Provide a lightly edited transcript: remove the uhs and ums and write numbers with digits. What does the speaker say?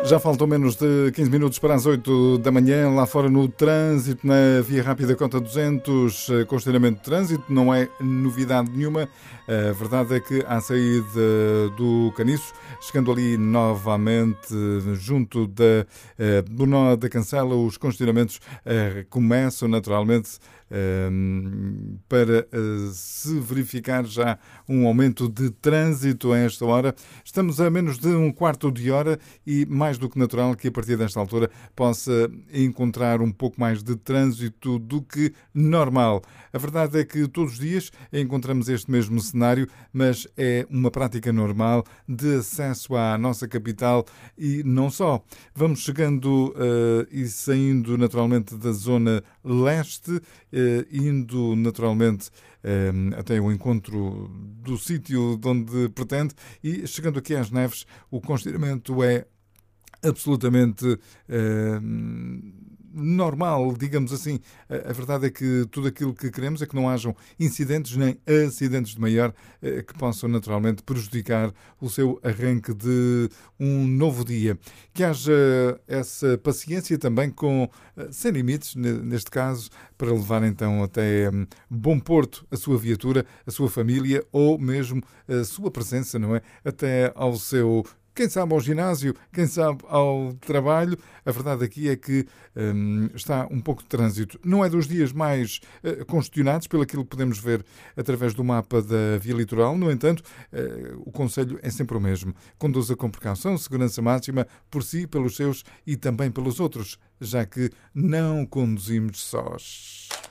Já faltam menos de 15 minutos para as 8 da manhã. Lá fora no trânsito, na Via Rápida Cota 200, congestionamento de trânsito, não é novidade nenhuma. A verdade é que à saída do Caniço, chegando ali novamente junto do nó da Cancela, os congestionamentos começam naturalmente para se verificar já um aumento de trânsito a esta hora. Estamos a menos de um quarto de hora e mais do que natural que a partir desta altura possa encontrar um pouco mais de trânsito do que normal. A verdade é que todos os dias encontramos este mesmo cenário, mas é uma prática normal de acesso à nossa capital e não só. Vamos chegando e saindo naturalmente da zona leste, indo naturalmente até o encontro do sítio de onde pretende e chegando aqui às Neves, o congestionamento é absolutamente normal, digamos assim. A verdade é que tudo aquilo que queremos é que não hajam incidentes nem acidentes de maior que possam naturalmente prejudicar o seu arranque de um novo dia. Que haja essa paciência também sem limites, neste caso, para levar então até bom porto a sua viatura, a sua família ou mesmo a sua presença, não é? Até ao seu, quem sabe ao ginásio, quem sabe ao trabalho. A verdade aqui é que está um pouco de trânsito. Não é dos dias mais congestionados, pelo aquilo que podemos ver através do mapa da Via Litoral. No entanto, o conselho é sempre o mesmo. Conduza com precaução, segurança máxima por si, pelos seus e também pelos outros, já que não conduzimos sós.